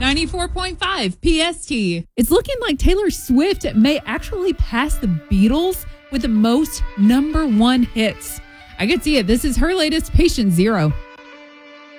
94.5 PST. It's looking like Taylor Swift may actually pass the Beatles with the most #1 hits. I could see it. This is her latest, Patient Zero.